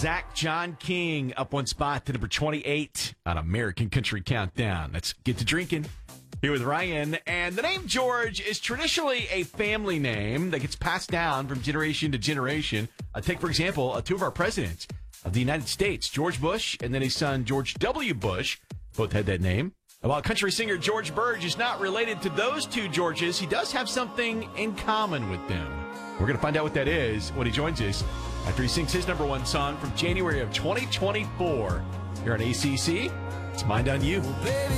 Zach John King up one spot to number 28 on American Country Countdown. Let's get to drinking. Here with Ryan. And the name George is traditionally a family name that gets passed down from generation to generation. Take, for example, two of our presidents of the United States, George Bush and then his son, George W. Bush, both had that name. And while country singer George Burge is not related to those two Georges, he does have something in common with them. We're going to find out what that is when he joins us after he sings his number one song from January of 2024 here on ACC. It's Mind on You.